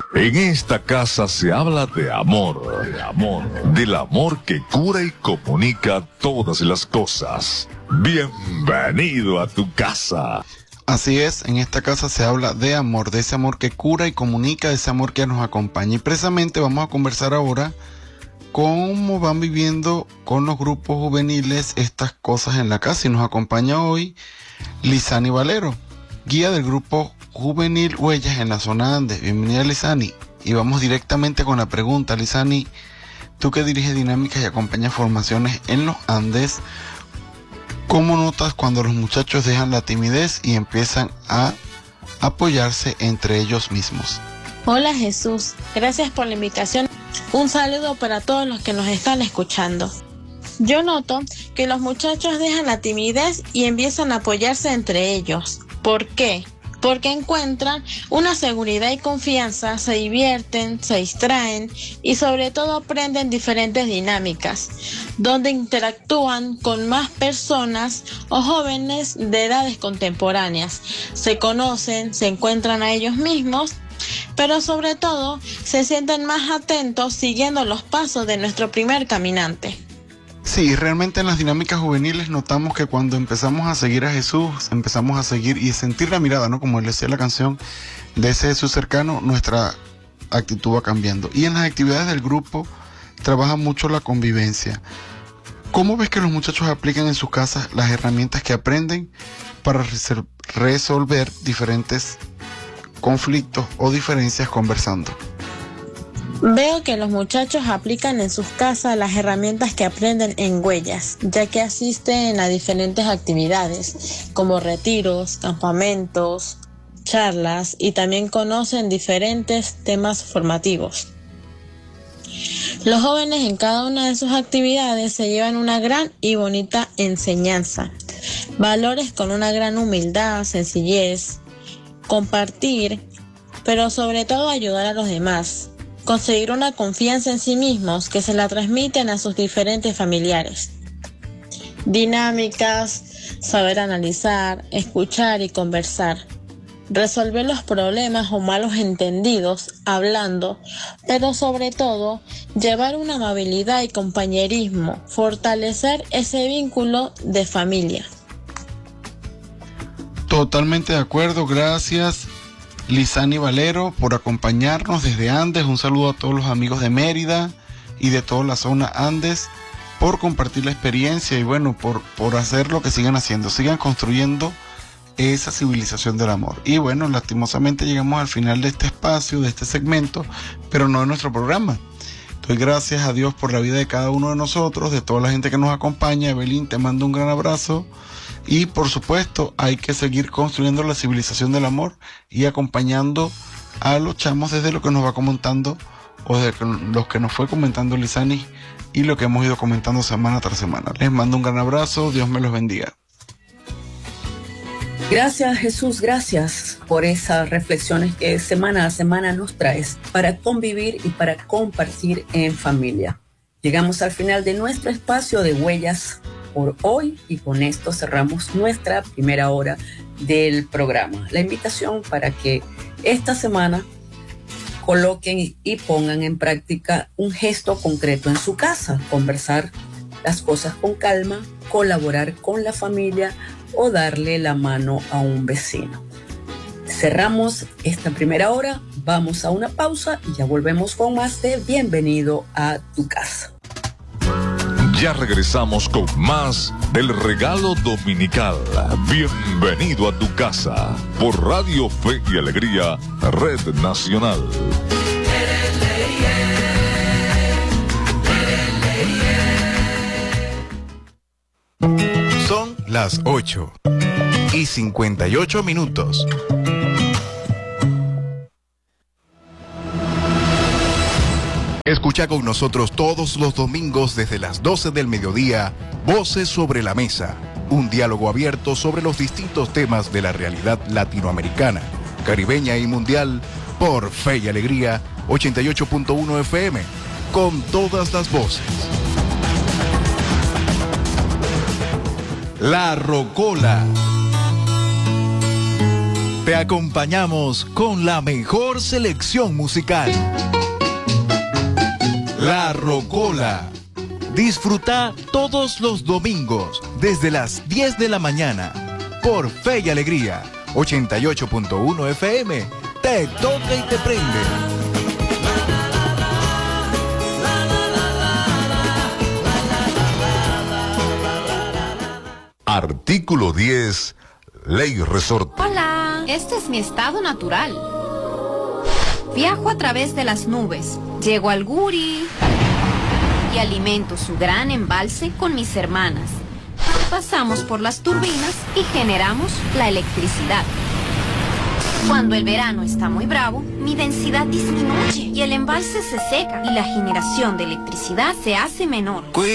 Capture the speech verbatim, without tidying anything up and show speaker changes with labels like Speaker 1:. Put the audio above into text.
Speaker 1: En esta casa se habla de amor, de amor, del amor que cura y comunica todas las cosas. Bienvenido a tu casa.
Speaker 2: Así es, en esta casa se habla de amor, de ese amor que cura y comunica, de ese amor que nos acompaña. Y precisamente vamos a conversar ahora cómo van viviendo con los grupos juveniles estas cosas en la casa. Y nos acompaña hoy Lizani Valero, guía del grupo juvenil Huellas en la zona Andes. Bienvenida, Lizani. Y vamos directamente con la pregunta. Lizani, tú que diriges dinámicas y acompañas formaciones en los Andes, ¿cómo notas cuando los muchachos dejan la timidez y empiezan a apoyarse entre ellos mismos?
Speaker 3: Hola Jesús, gracias por la invitación. Un saludo para todos los que nos están escuchando. Yo noto que los muchachos dejan la timidez y empiezan a apoyarse entre ellos. ¿Por qué? Porque encuentran una seguridad y confianza, se divierten, se distraen y sobre todo aprenden diferentes dinámicas, donde interactúan con más personas o jóvenes de edades contemporáneas. Se conocen, se encuentran a ellos mismos, pero sobre todo se sienten más atentos siguiendo los pasos de nuestro primer caminante.
Speaker 2: Sí, realmente en las dinámicas juveniles notamos que cuando empezamos a seguir a Jesús, empezamos a seguir y sentir la mirada, ¿no? Como él decía la canción, de ese Jesús cercano, nuestra actitud va cambiando. Y en las actividades del grupo trabaja mucho la convivencia. ¿Cómo ves que los muchachos aplican en sus casas las herramientas que aprenden para resolver diferentes conflictos o diferencias conversando?
Speaker 3: Veo que los muchachos aplican en sus casas las herramientas que aprenden en Huellas, ya que asisten a diferentes actividades, como retiros, campamentos, charlas, y también conocen diferentes temas formativos. Los jóvenes en cada una de sus actividades se llevan una gran y bonita enseñanza, valores con una gran humildad, sencillez, compartir, pero sobre todo ayudar a los demás. Conseguir una confianza en sí mismos que se la transmiten a sus diferentes familiares. Dinámicas, saber analizar, escuchar y conversar. Resolver los problemas o malos entendidos hablando, pero sobre todo llevar una amabilidad y compañerismo, fortalecer ese vínculo de familia.
Speaker 2: Totalmente de acuerdo, gracias Lizani Valero por acompañarnos desde Andes. Un saludo a todos los amigos de Mérida y de toda la zona Andes por compartir la experiencia y bueno, por, por hacer lo que sigan haciendo, sigan construyendo esa civilización del amor. Y bueno, lastimosamente llegamos al final de este espacio, de este segmento, pero no de nuestro programa. Doy gracias a Dios por la vida de cada uno de nosotros, de toda la gente que nos acompaña. Evelyn, te mando un gran abrazo. Y por supuesto hay que seguir construyendo la civilización del amor y acompañando a los chamos desde lo que nos va comentando o de los que nos fue comentando Lizani y lo que hemos ido comentando semana tras semana. Les mando un gran abrazo, Dios me los bendiga.
Speaker 4: Gracias Jesús, gracias por esas reflexiones que semana a semana nos traes para convivir y para compartir en familia. Llegamos al final de nuestro espacio de Huellas por hoy y con esto cerramos nuestra primera hora del programa. La invitación para que esta semana coloquen y pongan en práctica un gesto concreto en su casa, conversar las cosas con calma, colaborar con la familia o darle la mano a un vecino. Cerramos esta primera hora, vamos a una pausa y ya volvemos con más de Bienvenido a tu casa.
Speaker 1: Ya regresamos con más del regalo dominical. Bienvenido a tu casa por Radio Fe y Alegría, Red Nacional.
Speaker 5: Son las ocho y cincuenta y ocho minutos. Escucha con nosotros todos los domingos desde las doce del mediodía, Voces sobre la Mesa, un diálogo abierto sobre los distintos temas de la realidad latinoamericana, caribeña y mundial, por Fe y Alegría ochenta y ocho punto uno F M, con todas las voces. La Rocola. Te acompañamos con la mejor selección musical. La Rocola. Disfruta todos los domingos desde las diez de la mañana por Fe y Alegría ochenta y ocho punto uno F M. Te toca y te prende.
Speaker 1: Artículo diez. Ley resorte.
Speaker 6: Hola, este es mi estado natural. Viajo a través de las nubes, llego al Guri y alimento su gran embalse con mis hermanas. Pasamos por las turbinas y generamos la electricidad. Cuando el verano está muy bravo, mi densidad disminuye y el embalse se seca y la generación de electricidad se hace menor.